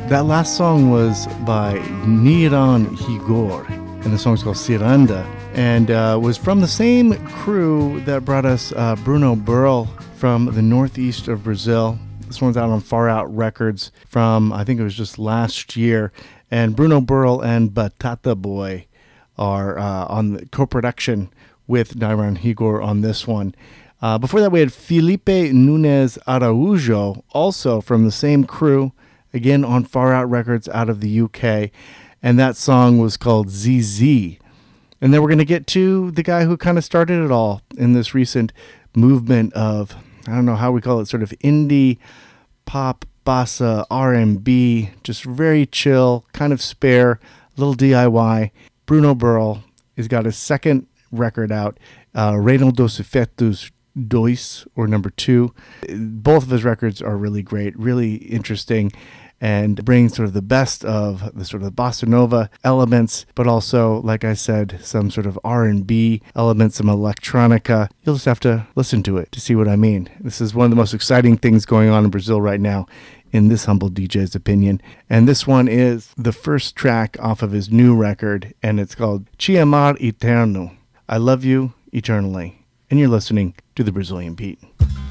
That last song was by Niran Higor, and the song's called Ciranda, and was from the same crew that brought us Bruno Burl from the northeast of Brazil. This one's out on Far Out Records from, I think it was just last year, and Bruno Burl and Batata Boy are on the co-production with Niran Higor on this one. Before that, we had Felipe Nunes Araújo, also from the same crew, again on Far Out Records out of the UK, and that song was called ZZ. And then we're going to get to the guy who kind of started it all in this recent movement of, I don't know how we call it, sort of indie, pop, bossa, R&B, just very chill, kind of spare, little DIY. Bruno Burl has got his second record out, Reino dos Efeitos Dois, or number 2. Both of his records are really great, really interesting, and bring sort of the best of the sort of bossa nova elements, but also, like I said, some sort of R&B elements, some electronica. You'll just have to listen to it to see what I mean. This is one of the most exciting things going on in Brazil right now, in this humble DJ's opinion. And this one is the first track off of his new record, and it's called Te Amar Eterno. I love you eternally. And you're listening to The Brazilian Beat.